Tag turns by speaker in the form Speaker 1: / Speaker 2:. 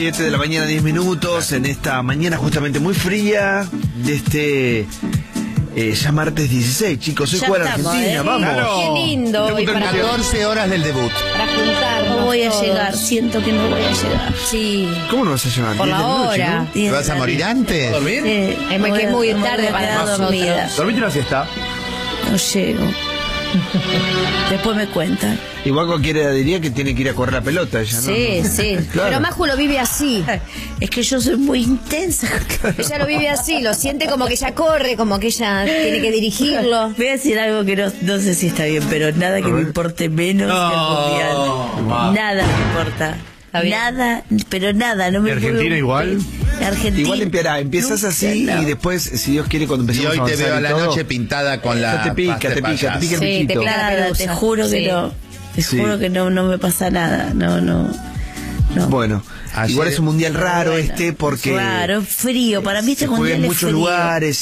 Speaker 1: 7 de la mañana, 10 minutos, en esta mañana justamente muy fría de ya martes 16, chicos, hoy
Speaker 2: Ya
Speaker 1: juega
Speaker 2: estamos,
Speaker 1: Argentina, vamos.
Speaker 3: Claro.
Speaker 2: Qué lindo.
Speaker 1: Debuta
Speaker 2: hoy
Speaker 1: el
Speaker 2: para,
Speaker 1: Mundial.
Speaker 3: 14 horas del debut.
Speaker 2: para juntarnos.
Speaker 4: No voy a
Speaker 2: todos.
Speaker 4: llegar, siento que no voy a llegar.
Speaker 2: Sí.
Speaker 1: ¿Cómo no vas a llevar?
Speaker 2: Por
Speaker 1: 10 de
Speaker 2: la
Speaker 1: noche,
Speaker 2: hora.
Speaker 1: ¿no?
Speaker 3: ¿Te vas a morir antes?
Speaker 5: ¿Dormir?
Speaker 2: Es que es muy tarde para
Speaker 4: quedar
Speaker 2: nosotros.
Speaker 4: dormida.
Speaker 5: ¿Dormiste una siesta?
Speaker 4: No llego. Después me cuentan.
Speaker 1: Igual cualquiera diría que tiene que ir a correr la pelota ella, ¿no?
Speaker 2: Sí, sí.
Speaker 1: Claro.
Speaker 2: Pero Maju lo vive así.
Speaker 4: Es que yo soy muy intensa.
Speaker 2: Ella lo vive así, lo siente como que ella corre, como que ella tiene que dirigirlo.
Speaker 4: Voy a decir algo que no sé si está bien, pero nada que me importe menos que el mundial. Nada me importa.
Speaker 2: Está bien.
Speaker 4: Nada, pero nada. No me
Speaker 5: ¿Y Argentina
Speaker 4: puedo-
Speaker 5: igual?
Speaker 4: Argentina.
Speaker 1: Igual empiezas
Speaker 4: Nunca,
Speaker 1: así
Speaker 4: no.
Speaker 1: y después, si Dios quiere, cuando
Speaker 3: Y
Speaker 1: empecemos
Speaker 3: hoy te
Speaker 1: avanzar
Speaker 3: veo a
Speaker 1: y
Speaker 3: la
Speaker 1: todo,
Speaker 3: noche pintada con la
Speaker 1: te pica,
Speaker 3: pasta de
Speaker 1: te pica
Speaker 3: payaso.
Speaker 1: el
Speaker 2: Sí, te
Speaker 1: bichito.
Speaker 2: pica.
Speaker 4: Nada,
Speaker 2: pelusa.
Speaker 4: te juro que
Speaker 2: Sí.
Speaker 4: no. Te
Speaker 1: Sí.
Speaker 4: juro que no me pasa nada. No.
Speaker 1: Bueno,
Speaker 3: Ayer-
Speaker 1: igual es un mundial raro
Speaker 4: Bueno,
Speaker 1: porque
Speaker 4: Claro, frío. Para mí este
Speaker 1: se juega
Speaker 4: mundial
Speaker 1: en
Speaker 4: es
Speaker 1: muchos
Speaker 4: frío.
Speaker 1: lugares.